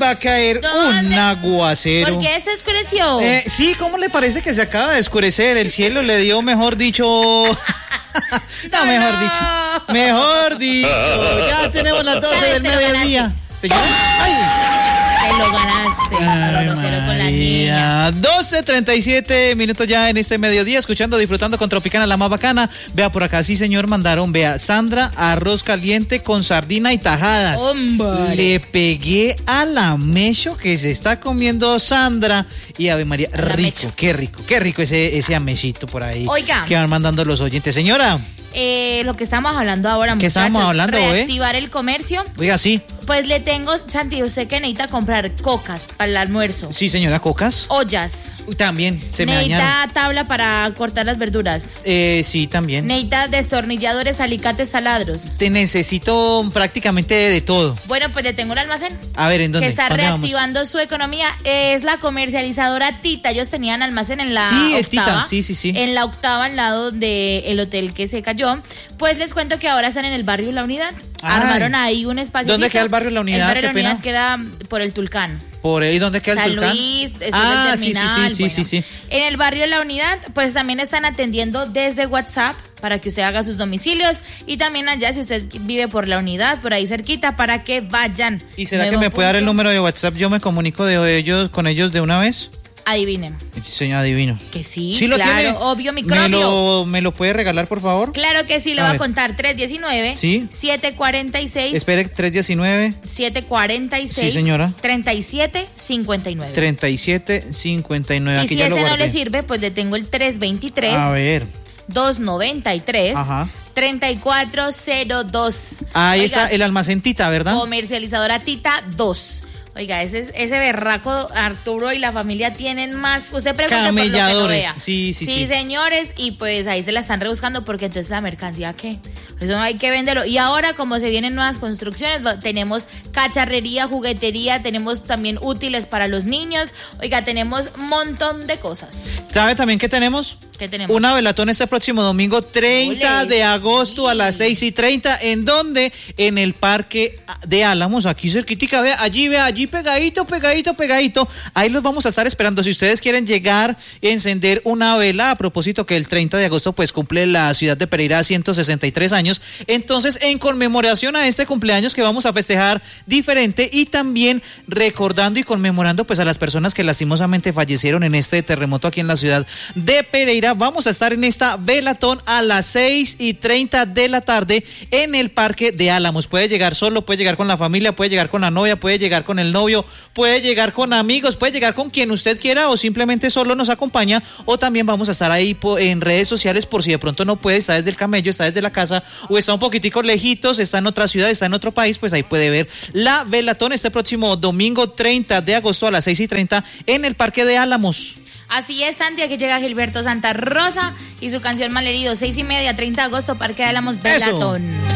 va a caer un aguacero. ¿Por qué se oscureció? Sí, ¿cómo le parece que se acaba de oscurecer? El cielo le dio, mejor dicho... Mejor dicho. Ya tenemos las 12 del mediodía. Señora, Te lo ganaste. Con la niña. 12:37 minutos ya en este mediodía, escuchando, disfrutando con Tropicana, la más bacana. Vea por acá, sí señor, mandaron, vea, Sandra, arroz caliente con sardina y tajadas. ¡Hombre! Le pegué a la mecho que se está comiendo Sandra. Y Ave María, rico, qué rico ese amechito por ahí. Oiga. Que van mandando los oyentes. Señora. Lo que estamos hablando ahora, muchachos. ¿Qué estamos hablando, reactivar el comercio. Oiga, sí. Pues le tengo, Santi, usted que necesita comprar cocas para el almuerzo. Sí, señora, cocas. Ollas. También, se me dañaron. Necesita tabla para cortar las verduras. Sí, también. Necesita destornilladores, alicates, taladros. Te necesito prácticamente de todo. Bueno, pues le tengo un almacén. A ver, ¿en dónde? Que está ¿Dónde reactivando vamos? su economía. Es la comercializadora Tita. Ellos tenían almacén en la octava. Tita, sí. En la octava, al lado del hotel que se cayó. Pues les cuento que ahora están en el barrio La Unidad. Armaron ahí un espacio. ¿Dónde queda el barrio La Unidad? El barrio La Unidad queda por el Tulcán. ¿Por ahí dónde queda el Tulcán? San Luis, después del terminal. Sí. En el barrio La Unidad, pues también están atendiendo desde WhatsApp para que usted haga sus domicilios, y también allá, si usted vive por La Unidad, por ahí cerquita, para que vayan. ¿Y será que me puede dar el número de WhatsApp? Yo me comunico con ellos de una vez. Adivinen. Señor, adivino. Que sí, ¿Sí lo claro, tiene? obvio, microbio. ¿Me lo puede regalar, por favor? Claro que sí, le voy a contar. 319 ¿Sí? 746. Espere, 319 746. Sí, señora. 3759. 3759. Y Aquí si ya ese lo no le sirve, pues le tengo el 323. A ver. 293. Ajá. 3402. Ahí está el almacén Tita, ¿verdad? Comercializadora Tita 2. Oiga, ese berraco Arturo y la familia tienen más. Usted pregunta por lo que no vea. Sí, señores, y pues ahí se la están rebuscando, porque entonces la mercancía, ¿qué? Eso hay que venderlo. Y ahora, como se vienen nuevas construcciones, tenemos cacharrería, juguetería, tenemos también útiles para los niños. Oiga, tenemos un montón de cosas. ¿Sabe también qué tenemos? ¿Qué tenemos? Una velatón este próximo domingo 30 de agosto a las 6:30. ¿En dónde? En el Parque de Álamos, aquí cerquitica. Vea, allí pegadito. Ahí los vamos a estar esperando. Si ustedes quieren llegar y encender una vela, a propósito que el 30 de agosto pues cumple la ciudad de Pereira 163 años. Entonces, en conmemoración a este cumpleaños que vamos a festejar diferente, y también recordando y conmemorando pues a las personas que lastimosamente fallecieron en este terremoto aquí en la ciudad de Pereira, vamos a estar en esta velatón a las 6:30 de la tarde en el Parque de Álamos. Puede llegar solo, puede llegar con la familia, puede llegar con la novia, puede llegar con el novio, puede llegar con amigos, puede llegar con quien usted quiera, o simplemente solo nos acompaña. O también vamos a estar ahí en redes sociales por si de pronto no puede, está desde el camello, está desde la casa, o está un poquitico lejitos, está en otra ciudad, está en otro país, pues ahí puede ver la velatón este próximo domingo 30 de agosto a las 6:30 en el Parque de Álamos. Así es, Santi, aquí llega Gilberto Santa Rosa y su canción Malherido. 6:30, 30 de agosto, Parque de Álamos, velatón.